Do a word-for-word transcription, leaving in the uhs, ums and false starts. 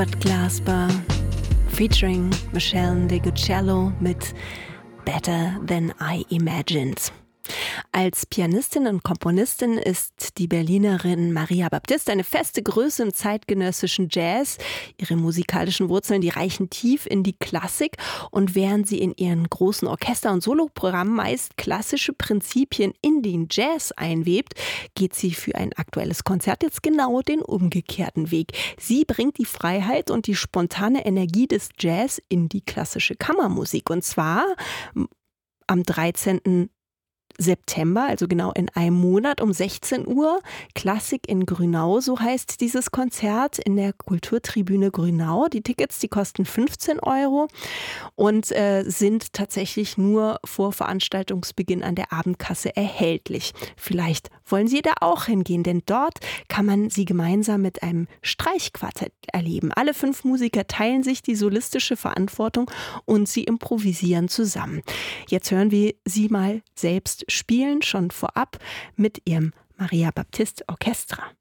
Glasper featuring Michelle DeGuccello mit Better Than I Imagined. Als Pianistin und Komponistin ist die Berlinerin Maria Baptiste eine feste Größe im zeitgenössischen Jazz. Ihre musikalischen Wurzeln, die reichen tief in die Klassik, und während sie in ihren großen Orchester- und Soloprogrammen meist klassische Prinzipien in den Jazz einwebt, geht sie für ein aktuelles Konzert jetzt genau den umgekehrten Weg. Sie bringt die Freiheit und die spontane Energie des Jazz in die klassische Kammermusik, und zwar am dreizehnten September, also genau in einem Monat um sechzehn Uhr. Klassik in Grünau, so heißt dieses Konzert in der Kulturtribüne Grünau. Die Tickets, die kosten fünfzehn Euro und äh, sind tatsächlich nur vor Veranstaltungsbeginn an der Abendkasse erhältlich. Vielleicht wollen Sie da auch hingehen, denn dort kann man sie gemeinsam mit einem Streichquartett erleben. Alle fünf Musiker teilen sich die solistische Verantwortung und sie improvisieren zusammen. Jetzt hören wir sie mal selbst spielen, schon vorab mit ihrem Maria Baptiste Orchestra.